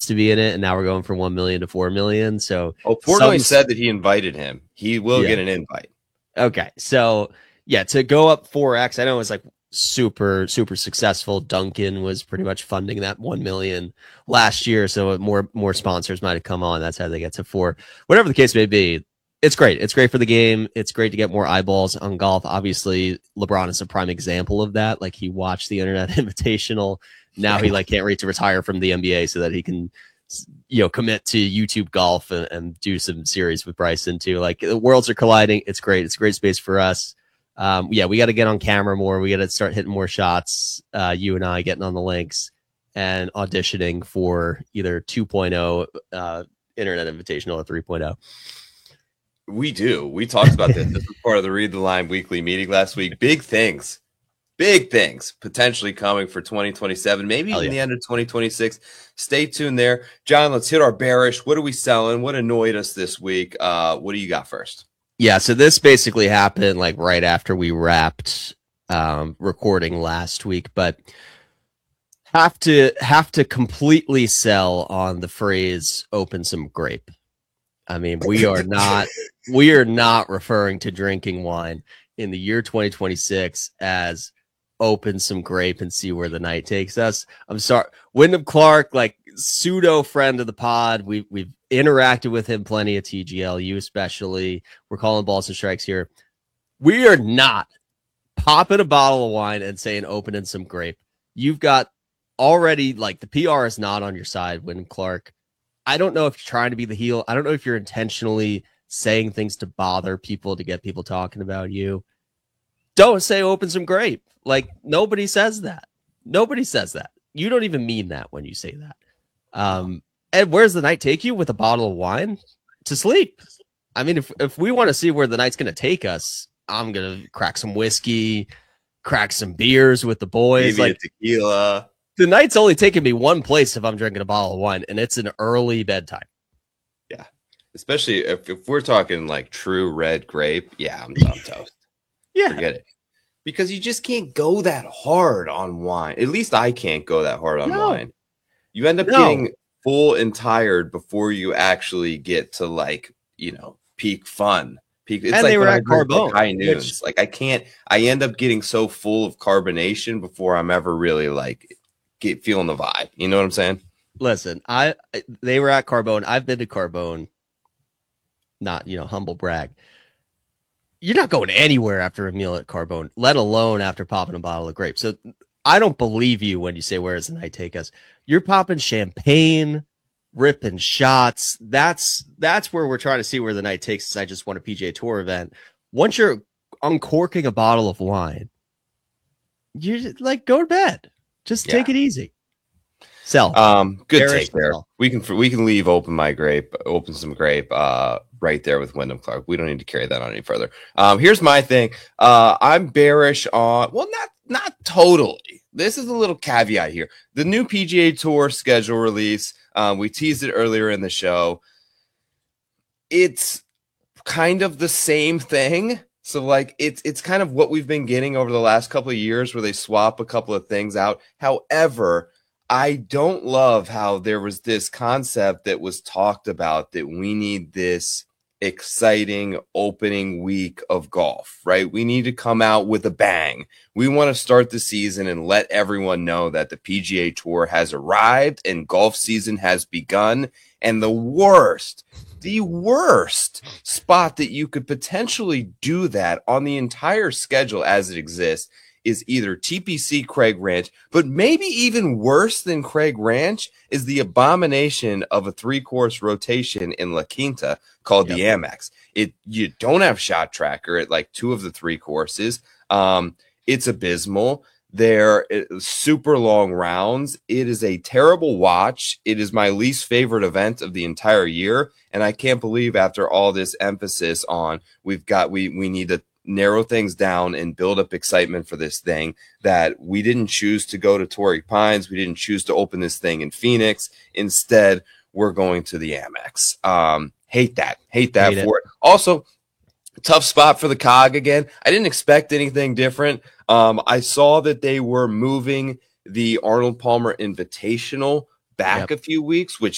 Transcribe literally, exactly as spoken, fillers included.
to be in it, and now we're going from one million to four million. So, oh, Portnoy said that he invited him. He will yeah. get an invite. Okay, so yeah, to go up four X, I know it was like super super successful. Duncan was pretty much funding that one million last year, so more more sponsors might have come on. That's how they get to four. Whatever the case may be, it's great. It's great for the game. It's great to get more eyeballs on golf. Obviously, LeBron is a prime example of that. Like, he watched the Internet Invitational. Now he like can't wait to retire from the N B A so that he can, you know, commit to YouTube golf and, and do some series with Bryson too. Like, the worlds are colliding. It's great. It's a great space for us. Um, yeah, we got to get on camera more. We got to start hitting more shots. Uh, you and I getting on the links and auditioning for either two point oh uh, Internet Invitational or three point oh. We do. We talked about this. This was part of the Read the Line weekly meeting last week. Big things. Big things potentially coming for twenty twenty-seven, maybe even yeah. the end of twenty twenty-six. Stay tuned there. John, let's hit our bearish. What are we selling? What annoyed us this week? Uh, what do you got first? Yeah, so this basically happened like right after we wrapped um, recording last week, but have to have to completely sell on the phrase "open some grape." I mean, we are not we are not referring to drinking wine in the year twenty twenty-six as open some grape and see where the night takes us. I'm sorry. Wyndham Clark, like pseudo friend of the pod. We, we've interacted with him plenty at T G L, you especially. We're calling balls and strikes here. We are not popping a bottle of wine and saying opening some grape. You've got already, like, the P R is not on your side, Wyndham Clark. I don't know if you're trying to be the heel. I don't know if you're intentionally saying things to bother people, to get people talking about you. Don't say open some grape. Like, nobody says that. Nobody says that. You don't even mean that when you say that. Um, and where's the night take you? With a bottle of wine? To sleep. I mean, if, if we want to see where the night's going to take us, I'm going to crack some whiskey, crack some beers with the boys. Maybe like a tequila. The night's only taking me one place if I'm drinking a bottle of wine, and it's an early bedtime. Yeah. Especially if, if we're talking like true red grape. Yeah, I'm, I'm toast. Yeah. Forget it. Because you just can't go that hard on wine. At least I can't go that hard on no. wine. You end up no. getting full and tired before you actually get to, like, you know, peak fun. Peak. It's and like they were when at I drink, Carbone. like, high noons. Which, like I can't. I end up getting so full of carbonation before I'm ever really like get feeling the vibe. You know what I'm saying? Listen, I they were at Carbone. I've been to Carbone. Not, you know, humble brag. You're not going anywhere after a meal at Carbone, let alone after popping a bottle of grape. So I don't believe you when you say, where does the night take us? You're popping champagne, ripping shots. That's that's where we're trying to see where the night takes us. I just won a P G A Tour event. Once you're uncorking a bottle of wine, you just, like, go to bed. Just yeah. take it easy. Sell. Um, good Bearish take there. sell. We can we can leave open my grape, open some grape. Uh, right there with Wyndham Clark. We don't need to carry that on any further. Um, here's my thing. Uh, I'm bearish on. Well, not not totally. This is a little caveat here. The new P G A Tour schedule release. Um, we teased it earlier in the show. It's kind of the same thing. So, like, it's it's kind of what we've been getting over the last couple of years, where they swap a couple of things out. However, I don't love how there was this concept that was talked about that we need this exciting opening week of golf, right? We need to come out with a bang. We want to start the season and let everyone know that the P G A Tour has arrived and golf season has begun. And the worst, the worst spot that you could potentially do that on the entire schedule as it exists is either T P C Craig Ranch, but maybe even worse than Craig Ranch is the abomination of a three-course rotation in La Quinta called yep. the Amex. It you don't have shot tracker at like two of the three courses. Um, it's abysmal. They're super long rounds. It is a terrible watch. It is my least favorite event of the entire year, and I can't believe after all this emphasis on we've got we we need to narrow things down and build up excitement for this thing that we didn't choose to go to Torrey Pines. We didn't choose to open this thing in Phoenix. Instead, we're going to the Amex. Um, hate that. Hate that hate for it. it. Also, tough spot for the C O G again. I didn't expect anything different. Um, I saw that they were moving the Arnold Palmer Invitational back yep. a few weeks, which